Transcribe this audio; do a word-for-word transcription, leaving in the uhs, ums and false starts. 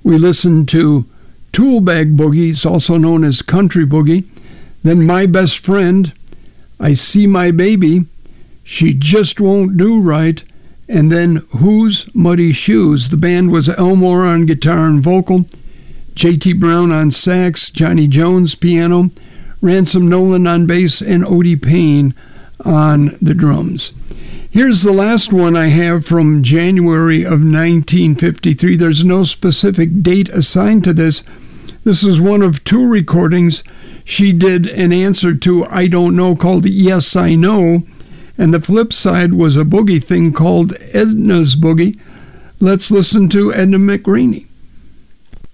We listened to Tool Bag Boogie, it's also known as Country Boogie. Then My Best Friend, I See My Baby, She Just Won't Do Right, and then Who's Muddy Shoes. The band was Elmore on guitar and vocal, J T Brown on sax, Johnny Jones piano, Ransom Nolan on bass, and Odie Payne on the drums. Here's the last one I have from January of nineteen fifty-three. There's no specific date assigned to this. This is one of two recordings. She did an answer to I Don't Know called Yes, I Know, and the flip side was a boogie thing called Edna's Boogie. Let's listen to Edna McRaney.